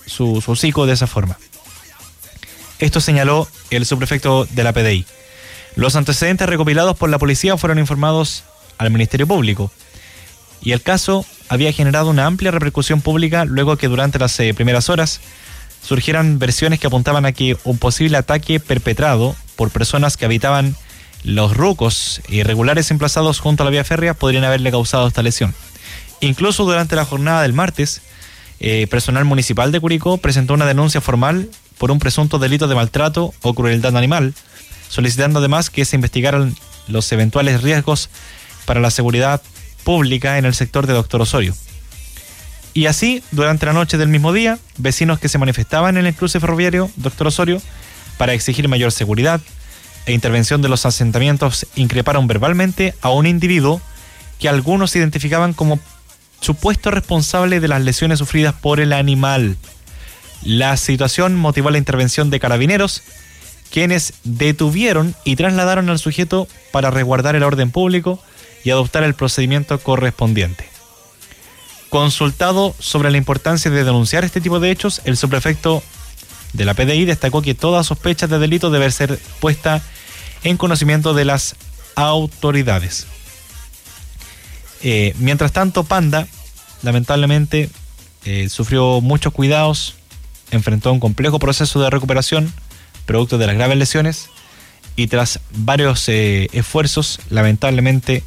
su hocico de esa forma. Esto señaló el subprefecto de la PDI. Los antecedentes recopilados por la policía fueron informados al Ministerio Público y el caso había generado una amplia repercusión pública luego que durante las primeras horas surgieran versiones que apuntaban a que un posible ataque perpetrado por personas que habitaban los rucos irregulares emplazados junto a la vía férrea podrían haberle causado esta lesión. Incluso durante la jornada del martes, personal municipal de Curicó presentó una denuncia formal por un presunto delito de maltrato o crueldad animal, solicitando además que se investigaran los eventuales riesgos para la seguridad pública en el sector de Doctor Osorio. Y así, durante la noche del mismo día, vecinos que se manifestaban en el cruce ferroviario Doctor Osorio para exigir mayor seguridad e intervención de los asentamientos increparon verbalmente a un individuo que algunos identificaban como supuesto responsable de las lesiones sufridas por el animal. La situación motivó la intervención de carabineros, quienes detuvieron y trasladaron al sujeto para resguardar el orden público y adoptar el procedimiento correspondiente. Consultado sobre la importancia de denunciar este tipo de hechos, el subprefecto de la PDI destacó que toda sospecha de delito debe ser puesta en conocimiento de las autoridades. Mientras tanto, Panda, lamentablemente, sufrió muchos cuidados, enfrentó un complejo proceso de recuperación producto de las graves lesiones y tras varios esfuerzos, lamentablemente,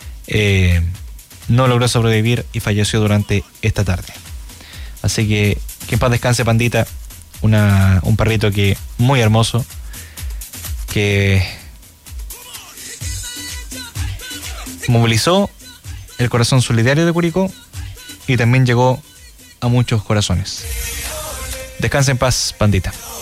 no logró sobrevivir y falleció durante esta tarde. Así que en paz descanse, Pandita, un perrito que muy hermoso, que movilizó el corazón solidario de Curicó y también llegó a muchos corazones. Descansa en paz, Pandita.